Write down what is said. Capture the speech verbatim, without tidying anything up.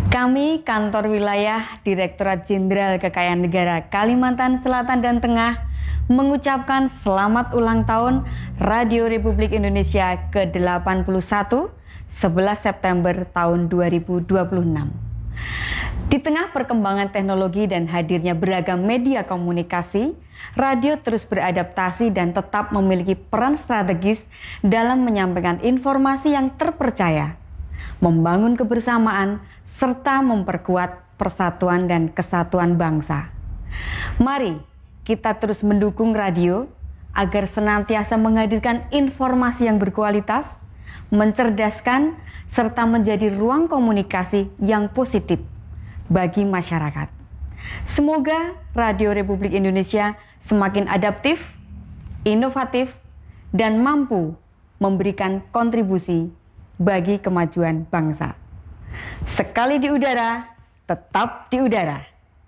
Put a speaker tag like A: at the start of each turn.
A: Kami Kantor Wilayah Direktorat Jenderal Kekayaan Negara Kalimantan Selatan dan Tengah mengucapkan selamat ulang tahun Radio Republik Indonesia ke delapan puluh satu, sebelas September tahun dua ribu dua puluh enam. Di tengah perkembangan teknologi dan hadirnya beragam media komunikasi, radio terus beradaptasi dan tetap memiliki peran strategis dalam menyampaikan informasi yang terpercaya, membangun kebersamaan, serta memperkuat persatuan dan kesatuan bangsa. Mari kita terus mendukung radio agar senantiasa menghadirkan informasi yang berkualitas, mencerdaskan, serta menjadi ruang komunikasi yang positif bagi masyarakat. Semoga Radio Republik Indonesia semakin adaptif, inovatif, dan mampu memberikan kontribusi bagi kemajuan bangsa. Sekali di udara, tetap di udara.